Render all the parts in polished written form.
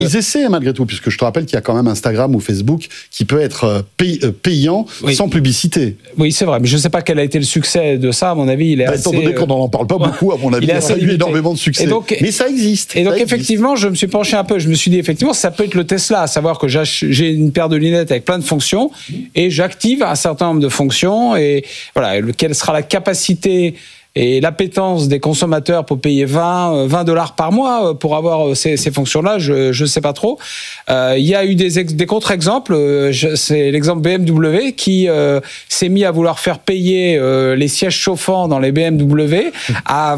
Ils essaient malgré tout, puisque je te rappelle qu'il y a quand même Instagram ou Facebook qui peut être payant sans publicité. Oui, c'est vrai, mais je ne sais pas quel a été le succès de ça, à mon avis. Il est étant donné qu'on n'en parle pas beaucoup, à mon avis, il a eu énormément de succès. Mais ça existe. Et donc, effectivement, je me suis penché un peu, je me suis dit, effectivement, ça peut être le Tesla, à savoir que j'ai une paire de lunettes avec plein de fonctions, et j'active un certain nombre de fonctions, et voilà, quelle sera la capacité et l'appétence des consommateurs pour payer $20 par mois pour avoir ces fonctions-là, je sais pas trop. Il y a eu des contre-exemples. C'est l'exemple BMW qui s'est mis à vouloir faire payer les sièges chauffants dans les BMW à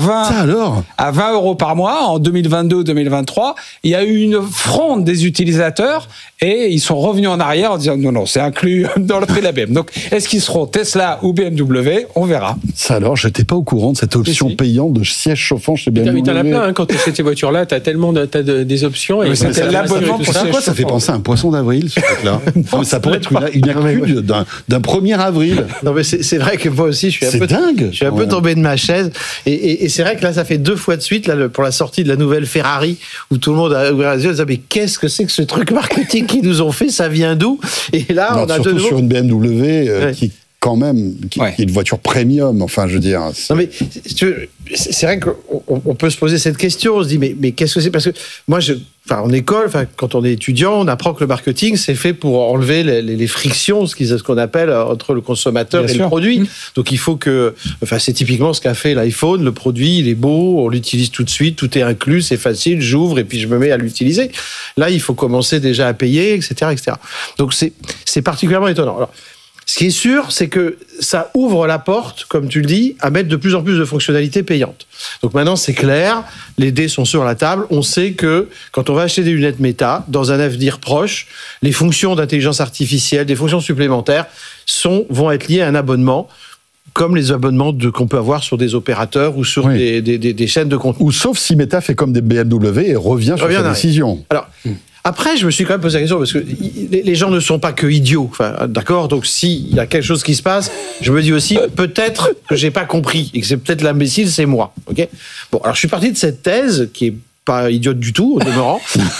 20 euros par mois en 2022-2023. Il y a eu une fronde des utilisateurs et ils sont revenus en arrière en disant non, c'est inclus dans le prix de la BMW. Donc, est-ce qu'ils seront Tesla ou BMW ? On verra. Ça alors, j'étais pas au courant de cette option payante de siège chauffant chez BMW. T'en as plein, quand tu achètes ces voitures-là, t'as des options. Et c'est l'abonnement pour ça. Ça fait penser à un poisson d'avril, ce truc-là. Ça pourrait être une actu d'un 1er avril. Non, mais c'est vrai que moi aussi, je suis un peu tombé de ma chaise. Et c'est vrai que là, ça fait 2 fois de suite, là, pour la sortie de la nouvelle Ferrari, où tout le monde a ouvert les yeux, mais qu'est-ce que c'est que ce truc marketing qu'ils nous ont fait, ça vient d'où? Et là, on a surtout sur une BMW qui quand même, qui est une voiture premium, enfin, je veux dire. Non, mais c'est vrai qu'on peut se poser cette question, on se dit, mais qu'est-ce que c'est? Parce que moi, en école, quand on est étudiant, on apprend que le marketing, c'est fait pour enlever les frictions, ce qu'on appelle entre le consommateur et le produit. Donc, il faut c'est typiquement ce qu'a fait l'iPhone, le produit, il est beau, on l'utilise tout de suite, tout est inclus, c'est facile, j'ouvre et puis je me mets à l'utiliser. Là, il faut commencer déjà à payer, etc., etc. Donc, c'est particulièrement étonnant. Alors, ce qui est sûr, c'est que ça ouvre la porte, comme tu le dis, à mettre de plus en plus de fonctionnalités payantes. Donc maintenant, c'est clair, les dés sont sur la table. On sait que quand on va acheter des lunettes Meta, dans un avenir proche, les fonctions d'intelligence artificielle, des fonctions supplémentaires, vont être liées à un abonnement, comme les abonnements qu'on peut avoir sur des opérateurs ou sur des chaînes de contenu. Ou sauf si Meta fait comme des BMW et revient sur sa décision. Alors, après, je me suis quand même posé la question, parce que les gens ne sont pas que idiots. D'accord ? Donc, s'il y a quelque chose qui se passe, je me dis aussi, peut-être que j'ai pas compris, et que c'est peut-être l'imbécile, c'est moi. Ok ? Bon, alors je suis parti de cette thèse, qui est pas idiote du tout, au demeurant.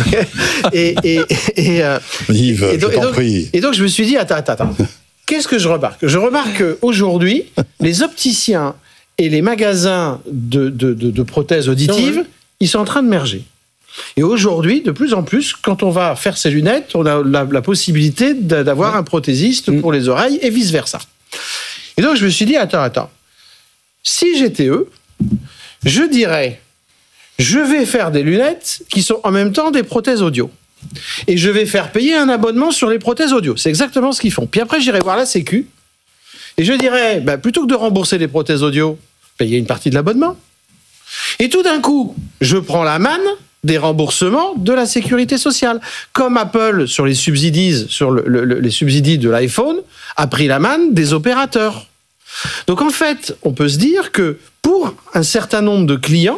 Yves, je t'en prie. Et donc, je me suis dit, attends. Qu'est-ce que je remarque ? Je remarque qu'aujourd'hui, les opticiens et les magasins de prothèses auditives, ils sont en train de merger. Et aujourd'hui, de plus en plus, quand on va faire ses lunettes, on a la possibilité d'avoir un prothésiste pour les oreilles et vice-versa. Et donc, je me suis dit, attends. Si j'étais eux, je dirais, je vais faire des lunettes qui sont en même temps des prothèses audio. Et je vais faire payer un abonnement sur les prothèses audio. C'est exactement ce qu'ils font. Puis après, j'irai voir la Sécu. Et je dirais, plutôt que de rembourser les prothèses audio, payer une partie de l'abonnement. Et tout d'un coup, je prends la manne des remboursements de la sécurité sociale. Comme Apple, sur les subsidies, les subsidies de l'iPhone, a pris la manne des opérateurs. Donc en fait, on peut se dire que pour un certain nombre de clients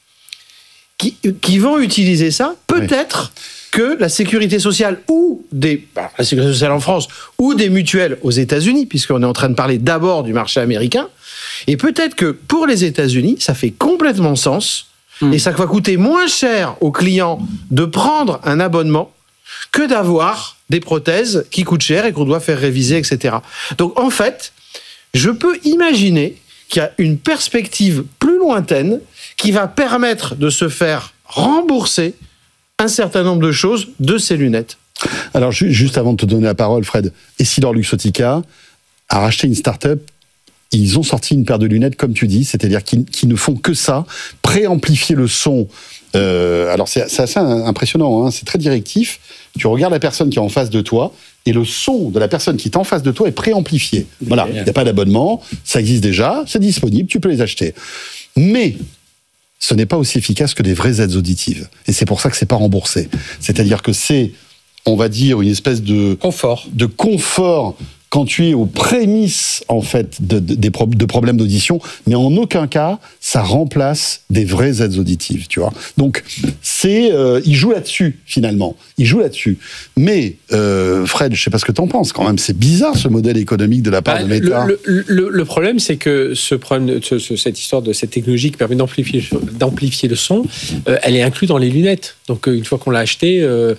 qui vont utiliser ça, peut-être que la sécurité sociale la sécurité sociale en France ou des mutuelles aux États-Unis, puisqu'on est en train de parler d'abord du marché américain, et peut-être que pour les États-Unis, ça fait complètement sens. Et ça va coûter moins cher aux clients de prendre un abonnement que d'avoir des prothèses qui coûtent cher et qu'on doit faire réviser, etc. Donc, en fait, je peux imaginer qu'il y a une perspective plus lointaine qui va permettre de se faire rembourser un certain nombre de choses de ces lunettes. Alors, juste avant de te donner la parole, Fred, EssilorLuxottica a racheté une start-up. Ils ont sorti une paire de lunettes, comme tu dis, c'est-à-dire qui ne font que ça, préamplifier le son. Alors, c'est assez impressionnant, c'est très directif. Tu regardes la personne qui est en face de toi, et le son de la personne qui est en face de toi est préamplifié. Voilà, il n'y a pas d'abonnement, ça existe déjà, c'est disponible, tu peux les acheter. Mais ce n'est pas aussi efficace que des vraies aides auditives. Et c'est pour ça que c'est pas remboursé. C'est-à-dire que c'est, on va dire, une espèce de confort quand tu es aux prémices, en fait, de problèmes d'audition, mais en aucun cas, ça remplace des vraies aides auditives, tu vois. Donc, il joue là-dessus, finalement. Il joue là-dessus. Mais, Fred, je sais pas ce que t'en penses, quand même. C'est bizarre, ce modèle économique de la part de Meta. Le problème, c'est que cette histoire de cette technologie qui permet d'amplifier le son, elle est inclue dans les lunettes. Donc, une fois qu'on l'a acheté,